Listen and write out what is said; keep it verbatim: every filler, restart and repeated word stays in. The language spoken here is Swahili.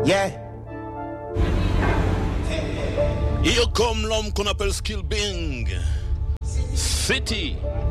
Yeah. Hier comme l'homme qu'on appelle Skill Bing. City.